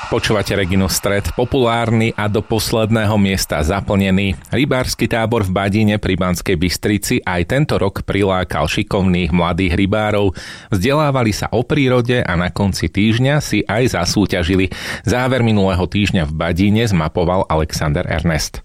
Počúvate Reginu Stred, populárny a do posledného miesta zaplnený. Rybársky tábor v Badíne pri Banskej Bystrici aj tento rok prilákal šikovných mladých rybárov. Vzdelávali sa o prírode a na konci týždňa si aj zasúťažili. Záver minulého týždňa v Badíne zmapoval Alexander Ernest.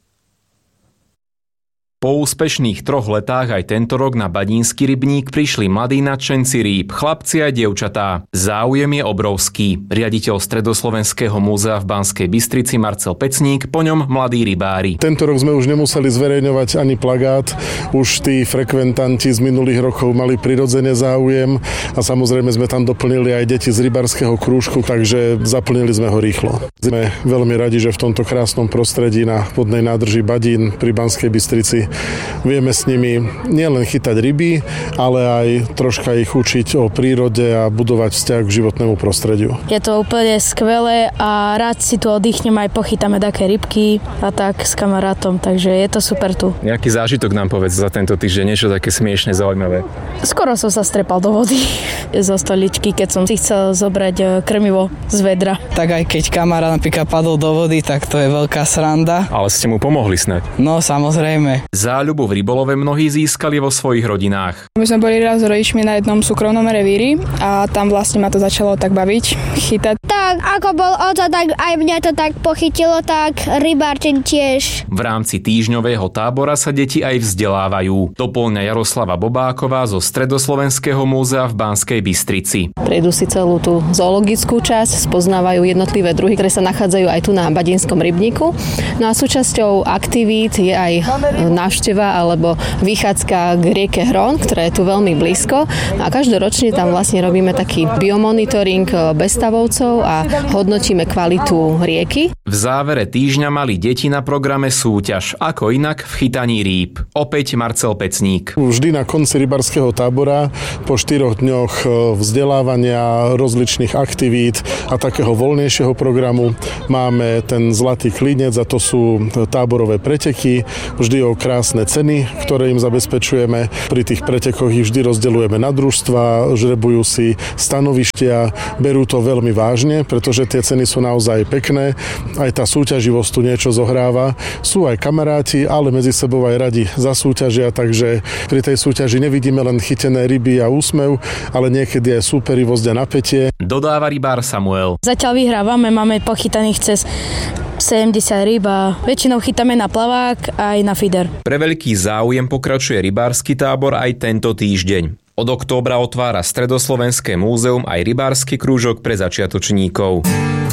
Po úspešných 3 letách aj tento rok na badínsky rybník prišli mladí nadšenci rýb, chlapci a dievčatá. Záujem je obrovský. Riaditeľ Stredoslovenského múzea v Banskej Bystrici Marcel Pecník, po ňom mladí rybári. Tento rok sme už nemuseli zverejňovať ani plagát, už tí frekventanti z minulých rokov mali prirodzene záujem a samozrejme sme tam doplnili aj deti z rybárskeho krúžku, takže zaplnili sme ho rýchlo. Sme veľmi radi, že v tomto krásnom prostredí na vodnej nádrži Badín pri Banskej Bystrici vieme s nimi nielen chytať ryby, ale aj troška ich učiť o prírode a budovať vzťah k životnému prostrediu. Je to úplne skvelé a rád si tu oddychnem, aj pochytáme také rybky a tak s kamarátom, takže je to super tu. Nejaký zážitok nám povedz za tento týždeň, niečo také smiešne zaujímavé. Skoro som sa strepal do vody zo stoličky, keď som si chcel zobrať krmivo z vedra. Tak aj keď kamarát napríklad padol do vody, tak to je veľká sranda. Ale ste mu pomohli snad? No, samozrejme. Záľubu v rybolove mnohí získali vo svojich rodinách. My sme boli raz s rodičmi na jednom súkromnom revíri a tam vlastne ma to začalo tak baviť, chytať. Tak, ako bol oco, tak aj mňa to tak pochytilo, tak rybárčen tiež. V rámci týždňového tábora sa deti aj vzdelávajú. Doplňa Jaroslava Bobáková zo Stredoslovenského múzea v Banskej Bystrici. Prejdú si celú tú zoologickú časť, spoznávajú jednotlivé druhy, ktoré sa nachádzajú aj tu na Badínskom rybníku. No a súčasťou aktivít je aj návšteva alebo vychádzka k rieke Hron, ktorá je tu veľmi blízko. A každoročne tam vlastne robíme taký biomonitoring bezstavovcov a hodnotíme kvalitu rieky. V závere týždňa mali deti na programe súťaž, ako inak v chytaní rýb. Opäť Marcel Pecník. Vždy na konci rybárskeho tábora po 4 dňoch vzdelávania, rozličných aktivít a takého voľnejšieho programu máme ten zlatý klinec a to sú táborové preteky. Vždy o krásne ceny, ktoré im zabezpečujeme. Pri tých pretekoch ich vždy rozdeľujeme na družstva, žrebujú si stanovištia, berú to veľmi vážne, pretože tie ceny sú naozaj pekné. Aj tá súťaživosť tu niečo zohráva. Sú aj kamaráti, ale medzi sebou aj radi zasúťažia, takže pri tej súťaži nevidíme len chytené ryby a úsmev, ale niekedy aj súperivosť a napätie. Dodáva rybár Samuel. Zatiaľ vyhrávame, máme pochytaných cez 70 rýb a väčšinou chytáme na plavák aj na feeder. Pre veľký záujem pokračuje rybársky tábor aj tento týždeň. Od októbra otvára Stredoslovenské múzeum aj rybársky krúžok pre začiatočníkov.